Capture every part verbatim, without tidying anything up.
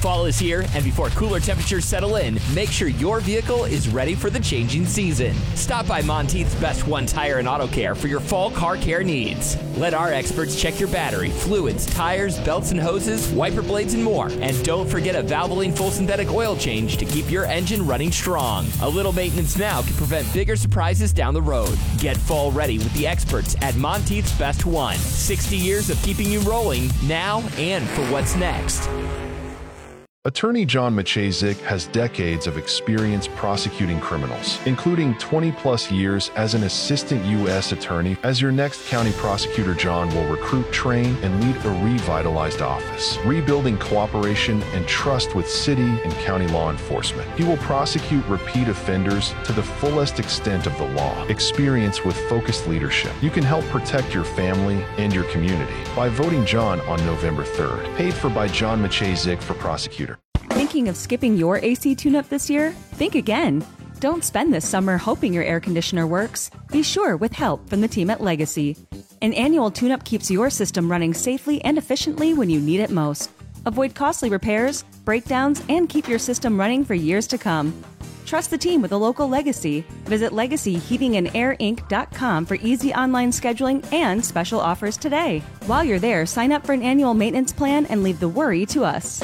Fall is here, and before cooler temperatures settle in, make sure your vehicle is ready for the changing season. Stop by Monteith's Best One Tire and Auto Care for your fall car care needs. Let our experts check your battery, fluids, tires, belts and hoses, wiper blades, and more. And don't forget a Valvoline full synthetic oil change to keep your engine running strong. A little maintenance now can prevent bigger surprises down the road. Get fall ready with the experts at Monteith's Best One. sixty years of keeping you rolling now and for what's next. Attorney John Maciejczyk has decades of experience prosecuting criminals, including twenty plus years as an assistant U S attorney. As your next county prosecutor, John will recruit, train, and lead a revitalized office, rebuilding cooperation and trust with city and county law enforcement. He will prosecute repeat offenders to the fullest extent of the law. Experience with focused leadership. You can help protect your family and your community by voting John on November third. Paid for by John Maciejczyk for prosecutor. Thinking of skipping your A C tune-up this year? Think again. Don't spend this summer hoping your air conditioner works. Be sure with help from the team at Legacy. An annual tune-up keeps your system running safely and efficiently when you need it most. Avoid costly repairs, breakdowns, and keep your system running for years to come. Trust the team with a local Legacy. Visit legacy heating and air inc dot com for easy online scheduling and special offers today. While you're there, sign up for an annual maintenance plan and leave the worry to us.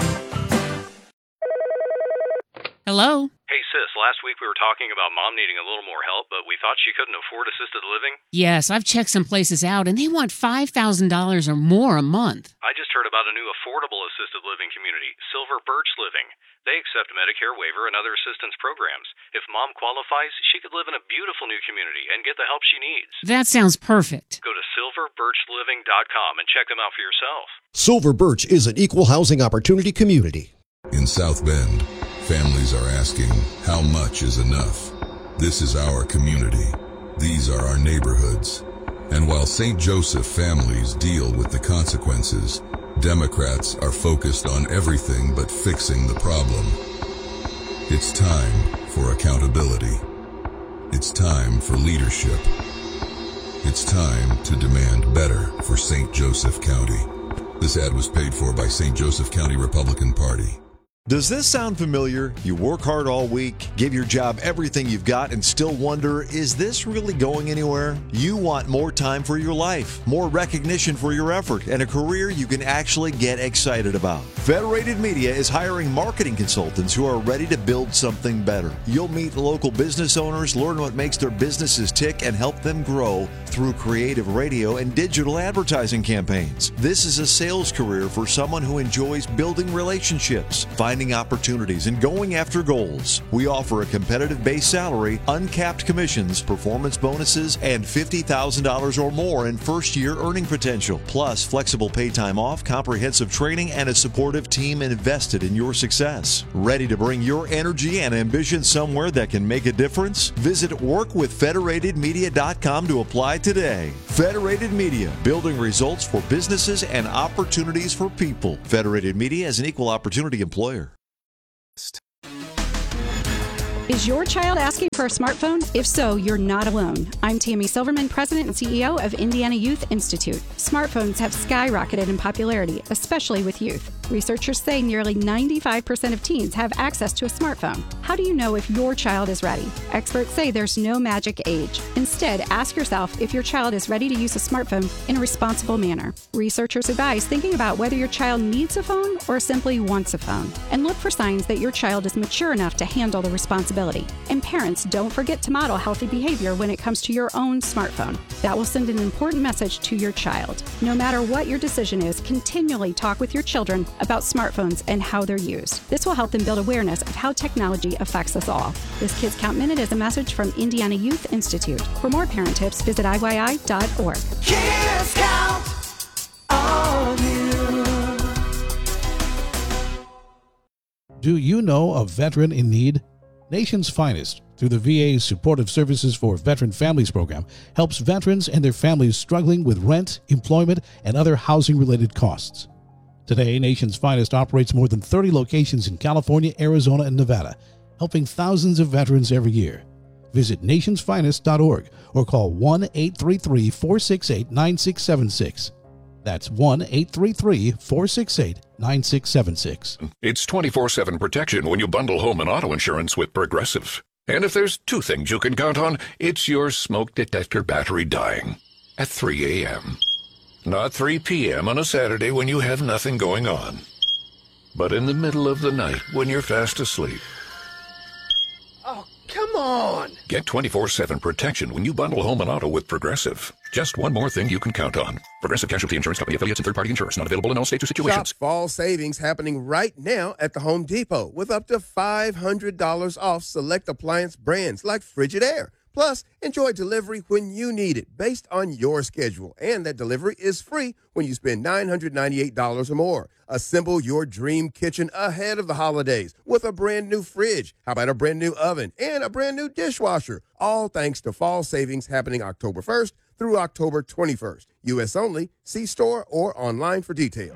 Hello? Hey, sis, last week we were talking about Mom needing a little more help, but we thought she couldn't afford assisted living. Yes, I've checked some places out, and they want five thousand dollars or more a month. I just heard about a new affordable assisted living community, Silver Birch Living. They accept Medicare waiver and other assistance programs. If Mom qualifies, she could live in a beautiful new community and get the help she needs. That sounds perfect. Go to silver birch living dot com and check them out for yourself. Silver Birch is an equal housing opportunity community. In South Bend, families are asking, how much is enough? This is our community. These are our neighborhoods. And while Saint Joseph families deal with the consequences, Democrats are focused on everything but fixing the problem. It's time for accountability. It's time for leadership. It's time to demand better for Saint Joseph County. This ad was paid for by Saint Joseph County Republican Party. Does this sound familiar? You work hard all week, give your job everything you've got, and still wonder, is this really going anywhere? You want more time for your life, more recognition for your effort, and a career you can actually get excited about. Federated Media is hiring marketing consultants who are ready to build something better. You'll meet local business owners, learn what makes their businesses tick, and help them grow through creative radio and digital advertising campaigns. This is a sales career for someone who enjoys building relationships, finding opportunities, and going after goals. We offer a competitive base salary, uncapped commissions, performance bonuses, and fifty thousand dollars or more in first-year earning potential, plus flexible paid time off, comprehensive training, and a supportive team invested in your success. Ready to bring your energy and ambition somewhere that can make a difference? Visit work with federated media dot com to apply today. Federated Media, building results for businesses and opportunities for people. Federated Media is an equal opportunity employer. Is your child asking for a smartphone? If so, you're not alone. I'm Tammy Silverman, President and C E O of Indiana Youth Institute. Smartphones have skyrocketed in popularity, especially with youth. Researchers say nearly ninety-five percent of teens have access to a smartphone. How do you know if your child is ready? Experts say there's no magic age. Instead, ask yourself if your child is ready to use a smartphone in a responsible manner. Researchers advise thinking about whether your child needs a phone or simply wants a phone, and look for signs that your child is mature enough to handle the responsibility. And parents, don't forget to model healthy behavior when it comes to your own smartphone. That will send an important message to your child. No matter what your decision is, continually talk with your children about smartphones and how they're used. This will help them build awareness of how technology affects us all. This Kids Count Minute is a message from Indiana Youth Institute. For more parent tips, visit I Y I dot org. Kids count on you. Do you know a veteran in need? Nation's Finest, through the V A's Supportive Services for Veteran Families program, helps veterans and their families struggling with rent, employment, and other housing-related costs. Today, Nation's Finest operates more than thirty locations in California, Arizona, and Nevada, helping thousands of veterans every year. Visit nations finest dot org or call one eight three three, four six eight, nine six seven six. That's one eight three three, four six eight, nine six seven six. It's twenty-four seven protection when you bundle home and auto insurance with Progressive. And if there's two things you can count on, it's your smoke detector battery dying at three a.m. Not three p.m. on a Saturday when you have nothing going on, but in the middle of the night when you're fast asleep. Oh, come on! Get twenty-four seven protection when you bundle home and auto with Progressive. Just one more thing you can count on. Progressive Casualty Insurance Company affiliates and third-party insurers. Not available in all states or situations. Shop fall savings happening right now at the Home Depot with up to five hundred dollars off select appliance brands like Frigidaire. Plus, enjoy delivery when you need it based on your schedule. And that delivery is free when you spend nine hundred ninety-eight dollars or more. Assemble your dream kitchen ahead of the holidays with a brand new fridge. How about a brand new oven and a brand new dishwasher? All thanks to fall savings happening October first through October twenty-first. U S only. See store or online for details.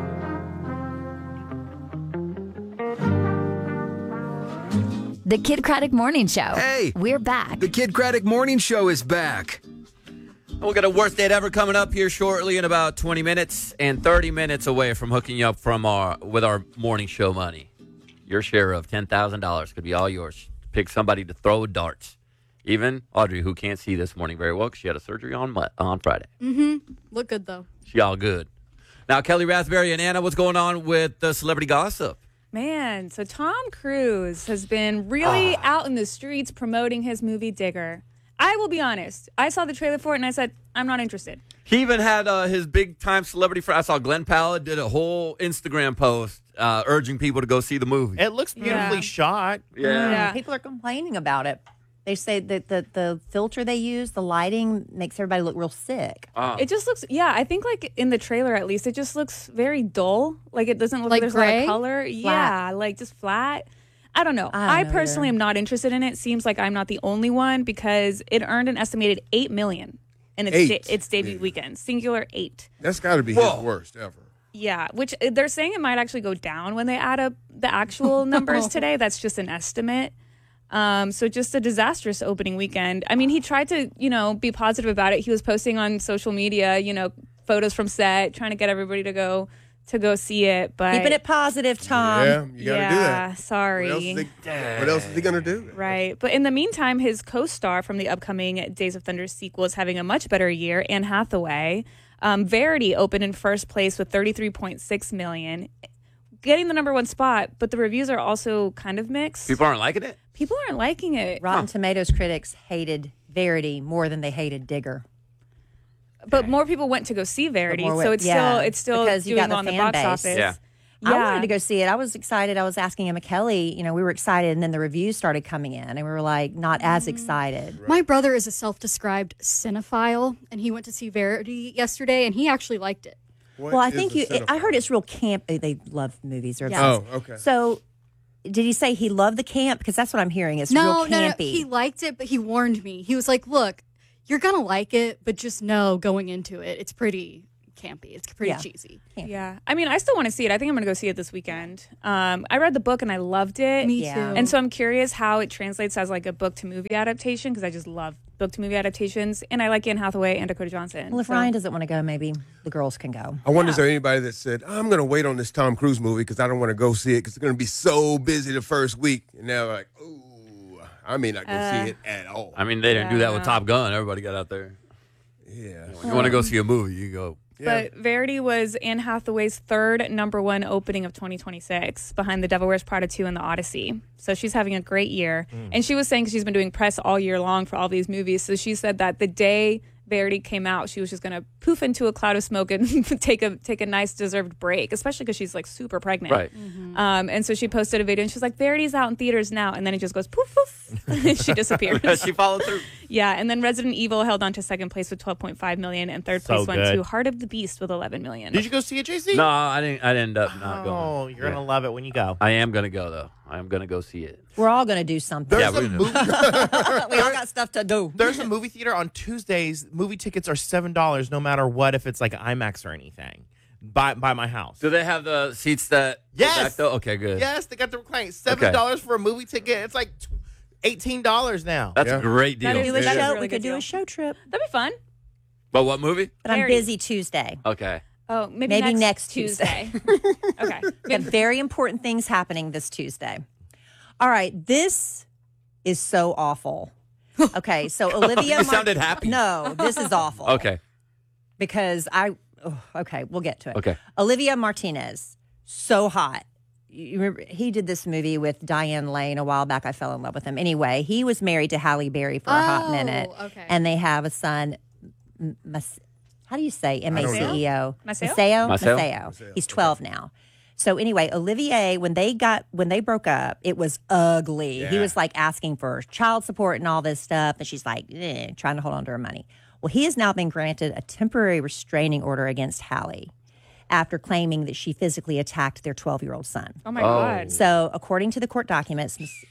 The Kid Craddock Morning Show. Hey! We're back. The Kid Craddock Morning Show is back. We'll get a worst date ever coming up here shortly in about twenty minutes, and thirty minutes away from hooking you up from our with our morning show money. Your share of ten thousand dollars could be all yours. Pick somebody to throw darts. Even Audrey, who can't see this morning very well because she had a surgery on on Friday. Mm-hmm. Look good, though. She all good. Now, Kelly Raspberry and Anna, what's going on with the celebrity gossip? Man, so Tom Cruise has been really Ah. out in the streets promoting his movie Digger. I will be honest. I saw the trailer for it and I said, I'm not interested. He even had uh, his big-time celebrity friend. I saw Glenn Powell did a whole Instagram post uh, urging people to go see the movie. It looks beautifully Yeah. shot. Yeah. Yeah. People are complaining about it. They say that the, the filter they use, the lighting, makes everybody look real sick. Uh, It just looks, yeah, I think like in the trailer at least, it just looks very dull. Like it doesn't look like, Like there's a lot gray? of color. Yeah, like just flat. I don't know. I don't I, know personally either. am not interested in it. Seems like I'm not the only one because it earned an estimated eight million in its, Eight? de- its debut weekend. Singular eight. That's got to be Whoa. his worst ever. Yeah, which uh, they're saying it might actually go down when they add up the actual numbers today. That's just an estimate. Um, so just a disastrous opening weekend. I mean, he tried to, you know, be positive about it. He was posting on social media, you know, photos from set, trying to get everybody to go to go see it. But Keeping it positive, Tom. Yeah, you got to do yeah, that. sorry. What else is he, what else is he going to do? Right. But in the meantime, his co-star from the upcoming Days of Thunder sequel is having a much better year, Anne Hathaway. Um, Verity opened in first place with thirty-three point six million, getting the number one spot, but the reviews are also kind of mixed. People aren't liking it? People aren't liking it. Rotten Tomatoes critics hated Verity more than they hated Digger. But more people went to go see Verity, More so went- it's yeah, still it's still because you doing got the well on the fan box base. office. Yeah. I wanted to go see it. I was excited. I was asking Emma Kelly, you know, we were excited, and then the reviews started coming in, and we were like, not as excited. My brother is a self-described cinephile, and he went to see Verity yesterday, and he actually liked it. What well, I is think a you. I cinephile? heard it's real camp. They love movies. Or Yeah. Oh, okay. So, did he say he loved the camp? Because that's what I'm hearing. It's No, real no, no, campy. he liked it, but he warned me. He was like, "Look, you're gonna like it, but just know going into it, it's pretty campy. It's pretty Yeah. cheesy." Yeah. I mean, I still want to see it. I think I'm going to go see it this weekend. Um, I read the book and I loved it. Me Yeah. too. And so I'm curious how it translates as like a book to movie adaptation because I just love book to movie adaptations. And I like Anne Hathaway and Dakota Johnson. Well, if So- Ryan doesn't want to go, maybe the girls can go. I wonder is there anybody that said, I'm going to wait on this Tom Cruise movie because I don't want to go see it because it's going to be so busy the first week. And now like, ooh, I may not go Uh, see it at all. I mean, they didn't do that with Yeah. Top Gun. Everybody got out there. Yeah. You want to go see a movie, you go. But Verity was Anne Hathaway's third number one opening of twenty twenty-six behind The Devil Wears Prada two and The Odyssey. So she's having a great year. And she was saying she's been doing press all year long for all these movies. So she said that the day Verity came out, she was just going to poof into a cloud of smoke and take a take a nice deserved break, especially because she's like super pregnant. Right. Um, and so she posted a video and she's like, Verity's out in theaters now. And then it just goes poof, poof. And she disappeared. She followed through. Yeah, and then Resident Evil held on to second place with twelve point five million, and third So place went good. to Heart of the Beast with eleven million. Did you go see it, J C? No, I didn't. I didn't end up not going. Oh, you're Yeah. gonna love it when you go. I am gonna go though. I am gonna go see it. We're all going to do something. Yeah, There's we a do. movie. we all got stuff to do. There's a movie theater on Tuesdays. Movie tickets are seven dollars, no matter what, if it's like IMAX or anything. By by my house. Do they have the seats that? Yes. Back though? Okay, good. Yes, they got the reclining. Seven dollars for a movie ticket. It's like tw- eighteen dollars now. That's Yeah. a great deal. That is- Do a that is show. really we good could do deal. a show trip. That'd be fun. But what movie? But I'm Verity. busy Tuesday. Okay. Oh, maybe, Maybe next, next Tuesday. Okay. We have very important things happening this Tuesday. All right, this is so awful. Okay, so Olivia. You sounded happy. No, this is awful. Okay. Because I. Oh, okay, we'll get to it. Okay. Olivia Martinez, so hot. You remember he did this movie with Diane Lane a while back. I fell in love with him. Anyway, he was married to Halle Berry for a hot Oh, minute, okay. and they have a son. M- Mas- How do you say M A C E O? Maceo? Maceo. Maceo? Maceo. He's twelve now. So anyway, Olivier, when they got when they broke up, it was ugly. He Yeah. was like asking for child support and all this stuff, and she's like eh, trying to hold on to her money. Well, he has now been granted a temporary restraining order against Halle after claiming that she physically attacked their twelve-year-old son. Oh, my Oh. God. So, according to the court documents, Mas-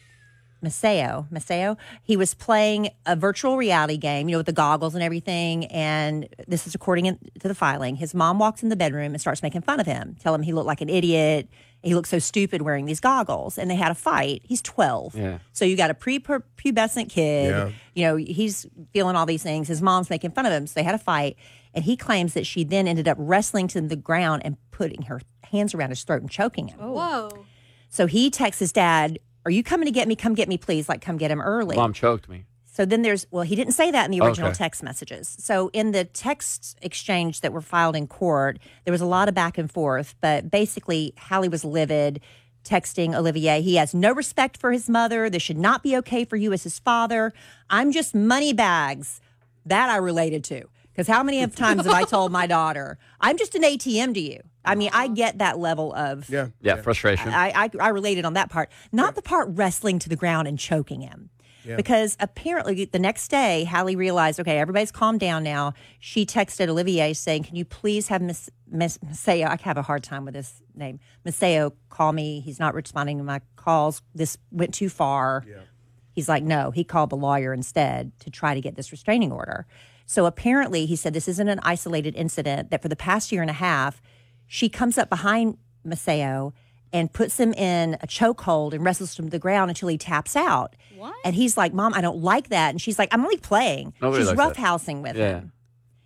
Maceo, Maceo, he was playing a virtual reality game, you know, with the goggles and everything. And this is according in- to the filing. His mom walks in the bedroom and starts making fun of him, tell him he looked like an idiot. He looked so stupid wearing these goggles. And they had a fight. He's twelve. Yeah. So you got a prepubescent kid. Yeah. You know, he's feeling all these things. His mom's making fun of him. So they had a fight. And he claims that she then ended up wrestling to the ground and putting her hands around his throat and choking him. Whoa. So he texts his dad, "Are you coming to get me? Come get me, please. Like, come get him early." Mom choked me. So then there's, well, he didn't say that in the original Okay. text messages. So in the text exchange that were filed in court, there was a lot of back and forth. But basically, Halle was livid, texting Olivier, "He has no respect for his mother. This should not be okay for you as his father. I'm just money bags." That I related to. Because how many of times have I told my daughter, "I'm just an A T M to you"? I mean, I get that level of Yeah. Yeah, frustration. I, I I related on that part, not the part wrestling to the ground and choking him. Yeah. Because apparently the next day, Halle realized, okay, everybody's calmed down now. She texted Olivier saying, "Can you please have Miss Miss Maceo?" I have a hard time with this name. Maceo, call me. He's not responding to my calls. This went too far. Yeah. He's like, no. He called the lawyer instead to try to get this restraining order. So apparently, he said this isn't an isolated incident. That for the past year and a half, she comes up behind Maceo and puts him in a chokehold and wrestles him to the ground until he taps out. What? And he's like, "Mom, I don't like that." And she's like, "I'm only playing." Nobody She's likes that. roughhousing with Yeah. him.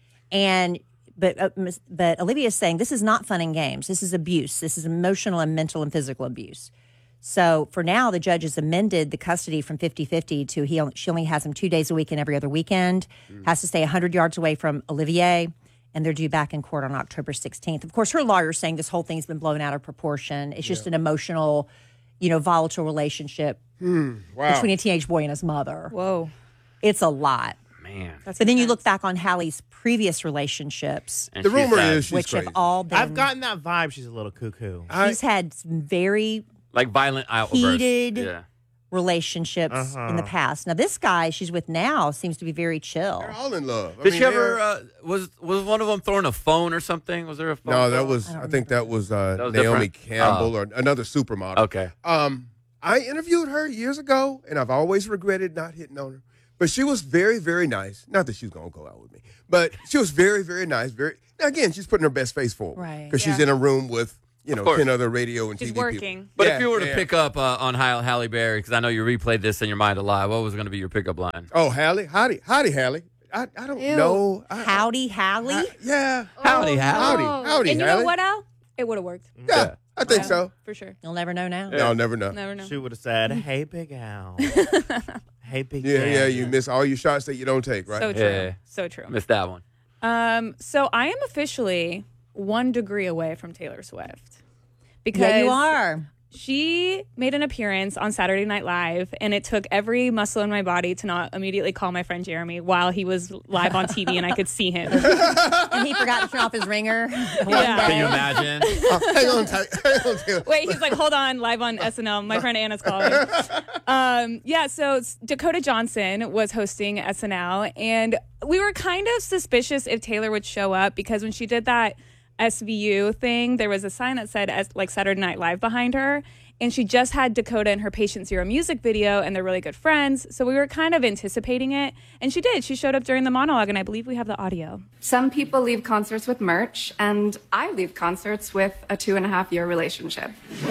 And but uh, Miss- but Olivia is saying this is not fun and games. This is abuse. This is emotional and mental and physical abuse. So for now, the judge has amended the custody from fifty-fifty to he only, she only has him two days a week and every other weekend, has to stay one hundred yards away from Olivier, and they're due back in court on October sixteenth. Of course, her lawyer's saying this whole thing's been blown out of proportion. It's just an emotional, you know, volatile relationship Hmm. Wow. between a teenage boy and his mother. Whoa. It's a lot. Man. That's But then you intense. look back on Halle's previous relationships, And The she's rumor had, is she's which crazy. have all been. I've gotten that vibe. She's a little cuckoo. I- She's had some very like violent outbursts. heated Yeah. relationships Uh-huh. in the past. Now, this guy she's with now seems to be very chill. They're all in love. I Did mean, she ever they're- uh, was was one of them throwing a phone or something? Was there a phone? No, that call? was. I, think that was, uh, That was Naomi different? Campbell Oh. or another supermodel. Okay. Um, I interviewed her years ago, and I've always regretted not hitting on her. But she was very, very nice. Not that she's gonna go out with me, but she was very, very nice. Very. Now again, she's putting her best face forward, Right. Because she's Yeah. in a room with you know course. ten other radio and She's T V working. people. But Yeah, if you were to yeah. pick up uh, on Halle, Halle Berry, because I know you replayed this in your mind a lot, what was going to be your pickup line? Oh, Hallie, howdy, howdy, Hallie. I, I don't Ew. know. I, Howdy, Hallie. I- yeah. Howdy, Halle. Howdy, howdy, And you Hallie. know what, Al? It would have worked. Yeah, I think Yeah. so. For sure. You'll never know now. No, I'll never know. Never know. She would have said, "Hey, Big Al. Hey, Big Yeah, Al." yeah. You miss all your shots that you don't take, right? So true. Yeah. So true. Missed that one. Um, so I am officially one degree away from Taylor Swift. Because Yeah, you are. she made an appearance on Saturday Night Live, and it took every muscle in my body to not immediately call my friend Jeremy while he was live on T V and I could see him. And he forgot to turn off his ringer. one Yeah. day. Can you imagine? Oh, hang on, tight. hang on. Taylor. Wait, he's like, hold on, live on S N L. My friend Anna's calling. Um, yeah, so it's- Dakota Johnson was hosting S N L, and we were kind of suspicious if Taylor would show up because when she did that S V U thing, there was a sign that said S- like Saturday Night Live behind her. And she just had Dakota in her Patient Zero music video, and they're really good friends. So we were kind of anticipating it. And she did. She showed up during the monologue, and I believe we have the audio. Some people leave concerts with merch, and I leave concerts with a two and a half year relationship.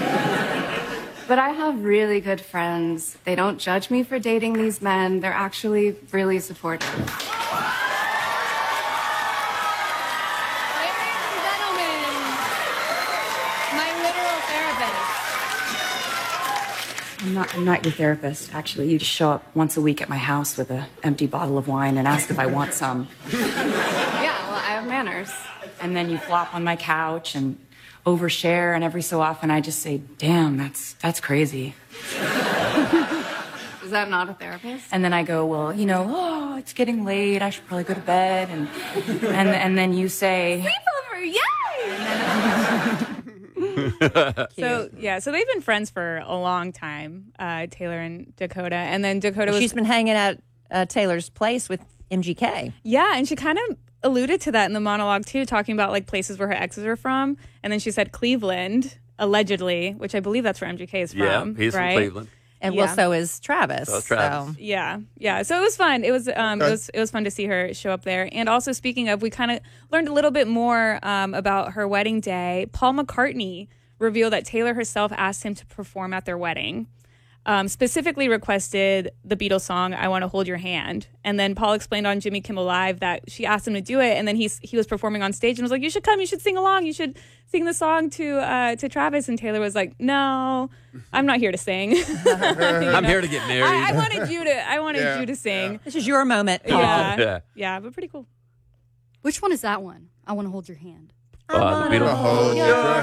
But I have really good friends. They don't judge me for dating these men. They're actually really supportive. Gentlemen. I'm not, I'm not your therapist, actually. You just show up once a week at my house with an empty bottle of wine and ask if I want some. Yeah, well, I have manners. And then you flop on my couch and overshare, and every so often I just say, damn, that's that's crazy. Is that not a therapist? And then I go, well, you know, oh, it's getting late. I should probably go to bed. And and, and then you say... Sleepover, yay! So yeah, so they've been friends for a long time, uh, Taylor and Dakota, and then Dakota was. She's been hanging at uh, Taylor's place with M G K. Yeah, and she kind of alluded to that in the monologue too, talking about like places where her exes are from, and then she said Cleveland allegedly, which I believe that's where M G K is from. Yeah, he's right? from Cleveland. And Yeah. well, so is Travis. So is Travis. So- Yeah, yeah. So it was fun. It was um, it Okay. was it was fun to see her show up there. And also, speaking of, we kind of learned a little bit more um, about her wedding day. Paul McCartney revealed that Taylor herself asked him to perform at their wedding. Um, specifically requested the Beatles song "I Want to Hold Your Hand," and then Paul explained on Jimmy Kimmel Live that she asked him to do it, and then he he was performing on stage and was like, "You should come, you should sing along, you should sing the song to uh, to Travis." And Taylor was like, "No, I'm not here to sing. You I'm know? here to get married. I, I wanted you to. I wanted Yeah, you to sing. This is your moment, Paul. Yeah, Yeah. yeah, but pretty cool. Which one is that one? I want to hold your hand. Uh, the Beatles. Hold your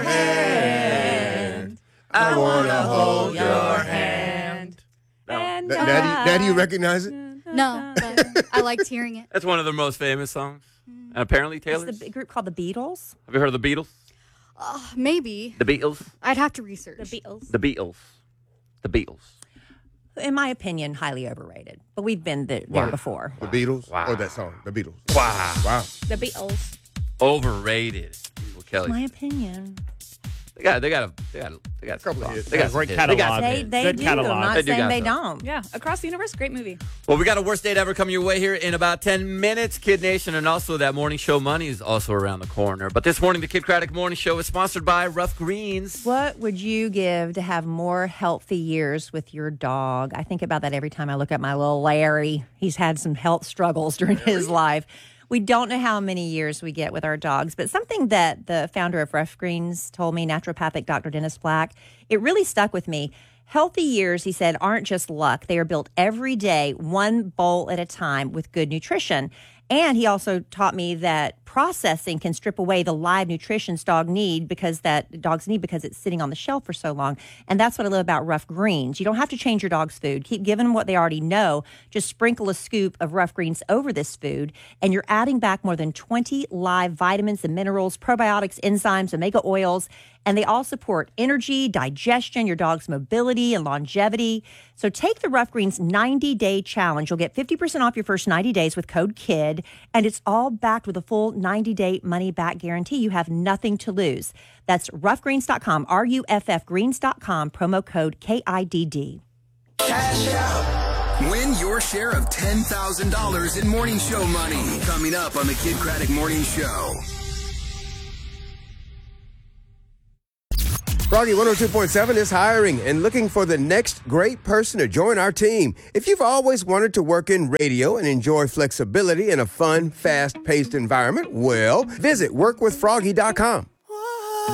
hand. I wanna hold your hand. And Now, now, do you, now do you recognize it? No, but I liked hearing it. That's one of their most famous songs. And apparently Taylor's. It's the group called the Beatles. Have you heard of the Beatles? Uh, maybe. The Beatles? I'd have to research. The Beatles. The Beatles. The Beatles. In my opinion, highly overrated. But we've been th- there Wow. before. The Beatles? Or that song? The Beatles. Wow. Wow. The Beatles. Overrated. Well, Kelly. My opinion. They got. They got a. They got. A, they got a couple of hits. They got Great some hits. They got catalog. some They, hits. they Good do. catalog. I'm not They do saying got they some. don't. Yeah, Across the Universe, great movie. Well, we got a worst date ever coming your way here in about ten minutes, Kid Nation, and also that morning show money is also around the corner. But this morning, the Kid Craddock Morning Show is sponsored by Rough Greens. What would you give to have more healthy years with your dog? I think about that every time I look at my little Larry. He's had some health struggles during his life. We don't know how many years we get with our dogs, but something that the founder of Rough Greens told me, naturopathic Doctor Dennis Black, it really stuck with me. Healthy years, he said, aren't just luck. They are built every day, one bowl at a time with good nutrition. And he also taught me that processing can strip away the live nutrition dog need because that dogs need because it's sitting on the shelf for so long. And that's what I love about Rough Greens. You don't have to change your dog's food. Keep giving them what they already know. Just sprinkle a scoop of Rough Greens over this food, and you're adding back more than twenty live vitamins and minerals, probiotics, enzymes, omega oils, and they all support energy, digestion, your dog's mobility, and longevity. So take the Rough Greens ninety-day challenge. You'll get fifty percent off your first ninety days with code KID, and it's all backed with a full ninety-day money-back guarantee. You have nothing to lose. That's rough greens dot com, R U F F greens dot com, promo code K I D D. Cash out. Win your share of ten thousand dollars in morning show money. Coming up on the Kid Craddock Morning Show. Froggy one oh two point seven is hiring and looking for the next great person to join our team. If you've always wanted to work in radio and enjoy flexibility in a fun, fast-paced environment, well, visit work with froggy dot com.